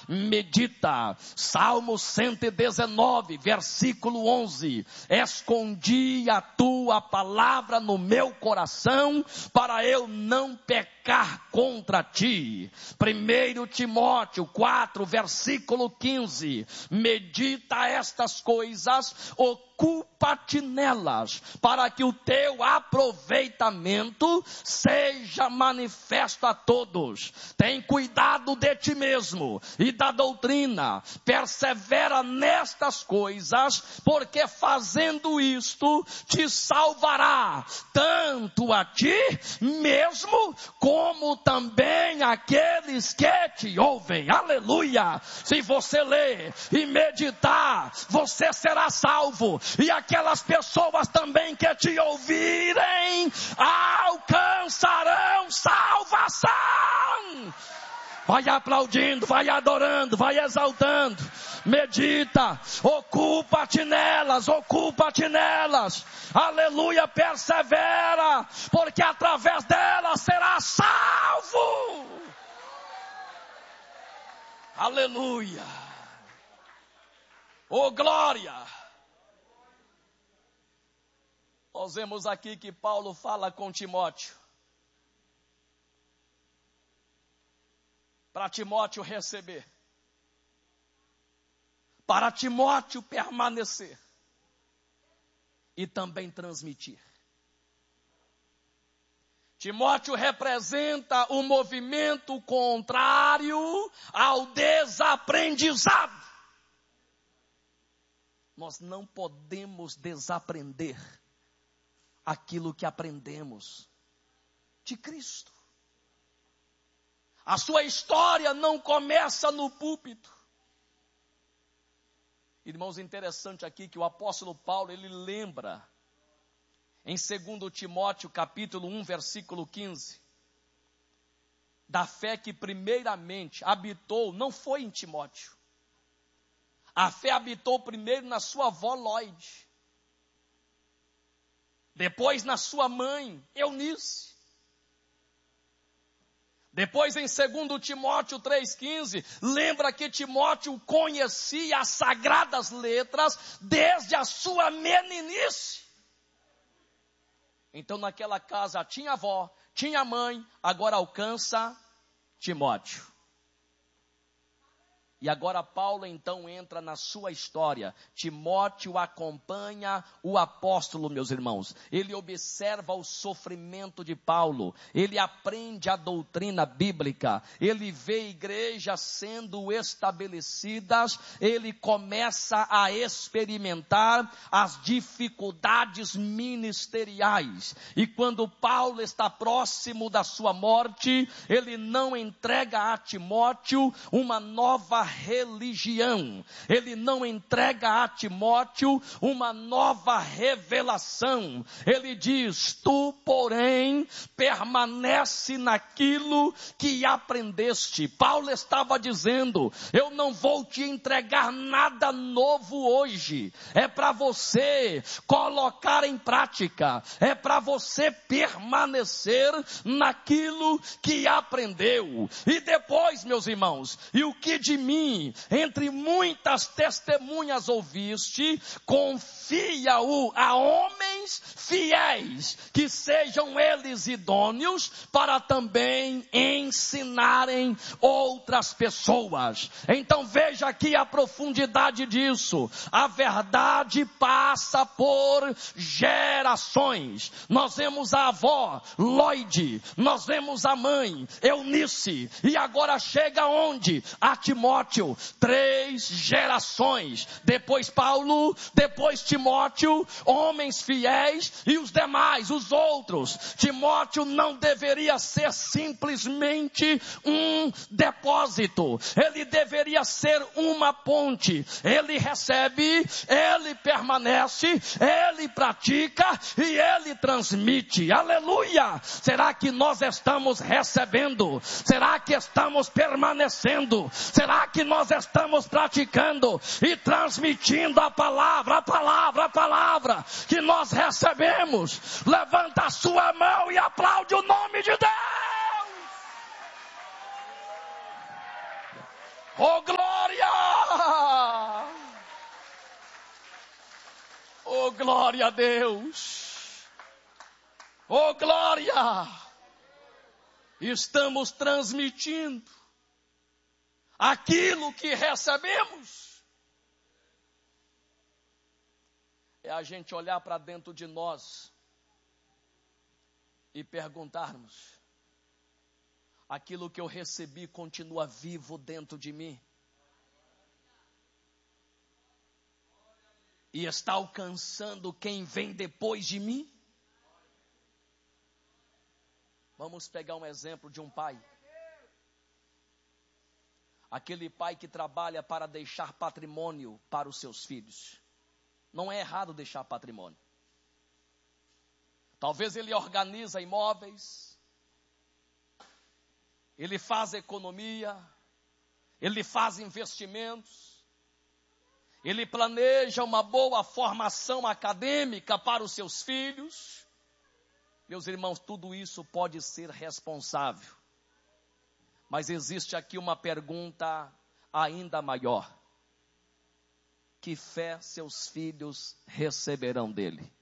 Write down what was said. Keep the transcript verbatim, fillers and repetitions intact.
medita. Salmo cento e dezenove, versículo onze. Escondi a tua palavra no meu coração, para eu não pecar contra ti. Primeiro Timóteo quatro, versículo quinze. Medita estas coisas, ocupa-te nelas, para que o teu aproveitamento seja manifesto a todos. Tem cuidado de ti mesmo e da doutrina, persevera nestas coisas, porque fazendo isto te salvará, tanto a ti mesmo, como também aqueles que te ouvem. Aleluia! Se você ler e meditar, você será salvo, e aquelas pessoas também que te ouvirem alcançarão salvação. Vai aplaudindo, vai adorando, vai exaltando. Medita, ocupa-te nelas, ocupa-te nelas. Aleluia, persevera, porque através delas será salvo. Aleluia. Oh, glória. Nós vemos aqui que Paulo fala com Timóteo, para Timóteo receber, para Timóteo permanecer e também transmitir. Timóteo representa o movimento contrário ao desaprendizado. Nós não podemos desaprender aquilo que aprendemos de Cristo. A sua história não começa no púlpito. Irmãos, interessante aqui que o apóstolo Paulo, ele lembra, em segundo Timóteo, capítulo um, versículo quinze, da fé que primeiramente habitou, não foi em Timóteo. A fé habitou primeiro na sua avó Loide, depois na sua mãe, Eunice. Depois em segundo Timóteo três, quinze, lembra que Timóteo conhecia as sagradas letras desde a sua meninice. Então naquela casa tinha avó, tinha mãe, agora alcança Timóteo. E agora Paulo então entra na sua história. Timóteo acompanha o apóstolo, meus irmãos. Ele observa o sofrimento de Paulo. Ele aprende a doutrina bíblica. Ele vê igrejas sendo estabelecidas. Ele começa a experimentar as dificuldades ministeriais. E quando Paulo está próximo da sua morte, ele não entrega a Timóteo uma nova religião. Ele não entrega a Timóteo uma nova revelação. Ele diz: tu, porém, permanece naquilo que aprendeste. Paulo estava dizendo: eu não vou te entregar nada novo hoje. É para você colocar em prática. É para você permanecer naquilo que aprendeu. E depois, meus irmãos, e o que de mim entre muitas testemunhas ouviste, confia-o a homens fiéis, que sejam eles idôneos para também ensinarem outras pessoas. Então veja aqui a profundidade disso. A verdade passa por gerações. Nós vemos a avó Loide, nós vemos a mãe Eunice, e agora chega onde? A Timóteo. Três gerações. Depois Paulo, depois Timóteo, homens fiéis e os demais, os outros. Timóteo não deveria ser simplesmente um depósito. Ele deveria ser uma ponte. Ele recebe, ele permanece, ele pratica e ele transmite. Aleluia! Será que nós estamos recebendo? Será que estamos permanecendo? Será que nós estamos praticando e transmitindo a palavra, a palavra, a palavra que nós recebemos? Levanta a sua mão e aplaude o nome de Deus. Oh, glória! Oh, glória a Deus! Oh, glória! Estamos transmitindo aquilo que recebemos. É a gente olhar para dentro de nós e perguntarmos: aquilo que eu recebi continua vivo dentro de mim? E está alcançando quem vem depois de mim? Vamos pegar um exemplo de um pai. Aquele pai que trabalha para deixar patrimônio para os seus filhos. Não é errado deixar patrimônio. Talvez ele organiza imóveis, ele faz economia, ele faz investimentos, ele planeja uma boa formação acadêmica para os seus filhos. Meus irmãos, tudo isso pode ser responsável. Mas existe aqui uma pergunta ainda maior. Que fé seus filhos receberão dele?